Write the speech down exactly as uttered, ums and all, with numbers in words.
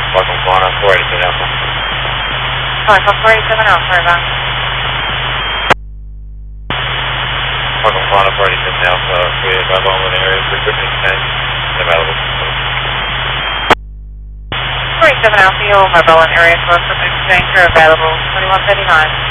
Welcome, Quanah, four eighty-seven Alpha. Welcome, four eighty-seven Alpha, about. Welcome, Quanah, four eighty-seven Alpha. We have a moment area for equipment expense available. four eighty-seven Alpha, you'll mobile area for equipment exchange are available, twenty-one thirty-nine.